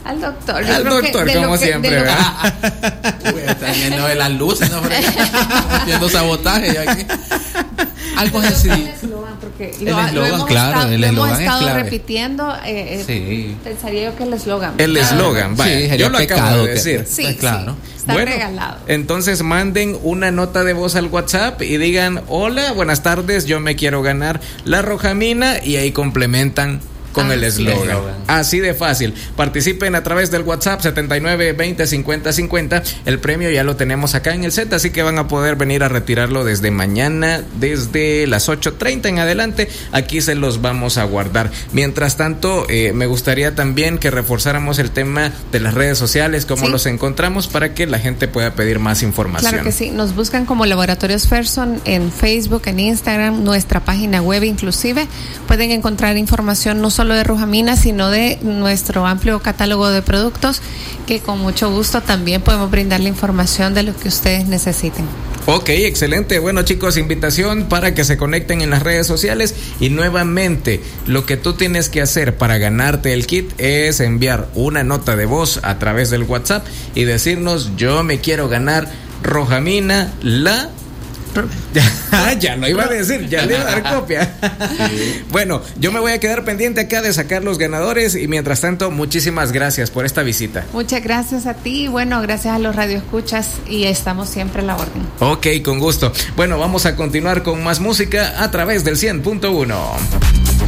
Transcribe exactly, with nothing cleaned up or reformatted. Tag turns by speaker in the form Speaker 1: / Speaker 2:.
Speaker 1: Al doctor.
Speaker 2: Al doctor, como que, siempre, ¿verdad?
Speaker 3: Uy, están viendo de las luces, ¿no? Haciendo sabotaje aquí. Algo así.
Speaker 1: Porque
Speaker 3: el
Speaker 1: lo,
Speaker 3: eslogan,
Speaker 1: lo hemos
Speaker 3: claro,
Speaker 1: estado,
Speaker 3: el
Speaker 1: lo hemos
Speaker 3: eslogan
Speaker 1: estado
Speaker 3: es clave.
Speaker 1: repitiendo. Eh,
Speaker 3: Sí.
Speaker 1: Pensaría yo que el eslogan.
Speaker 2: El eslogan,
Speaker 3: Claro.
Speaker 2: vaya,
Speaker 3: Sí,
Speaker 2: yo lo acabo de decir.
Speaker 1: Sí,
Speaker 3: Pues claro.
Speaker 1: sí, está
Speaker 2: Bueno,
Speaker 1: regalado.
Speaker 2: entonces manden una nota de voz al WhatsApp y digan: hola, buenas tardes, yo me quiero ganar la Rojamina, y ahí complementan con
Speaker 1: Ah,
Speaker 2: el
Speaker 1: sí.
Speaker 2: eslogan. Así de fácil. Participen a través del WhatsApp setenta y nueve veinte cincuenta cincuenta. El premio ya lo tenemos acá en el set, así que van a poder venir a retirarlo desde mañana, desde las ocho treinta en adelante. Aquí se los vamos a guardar. Mientras tanto, eh, me gustaría también que reforzáramos el tema de las redes sociales, cómo
Speaker 1: Sí.
Speaker 2: los encontramos, para que la gente pueda pedir más información.
Speaker 1: Claro que sí, nos buscan como Laboratorios Ferson en Facebook, en Instagram, nuestra página web inclusive. Pueden encontrar información no solo de Rujamina, sino de nuestro amplio catálogo de productos, que con mucho gusto también podemos brindarle información de lo que ustedes necesiten.
Speaker 2: Ok, excelente. Bueno, chicos, invitación para que se conecten en las redes sociales. Y nuevamente, lo que tú tienes que hacer para ganarte el kit es enviar una nota de voz a través del WhatsApp y decirnos: yo me quiero ganar Rojamina, la... Ya, ya lo iba a decir, ya le iba a dar copia. Sí. Bueno, yo me voy a quedar pendiente acá de sacar los ganadores, y mientras tanto, muchísimas gracias por esta visita.
Speaker 1: Muchas gracias a ti, bueno, gracias a los radioescuchas, y estamos siempre a la orden.
Speaker 2: Ok, con gusto. Bueno, vamos a continuar con más música a través del cien punto uno.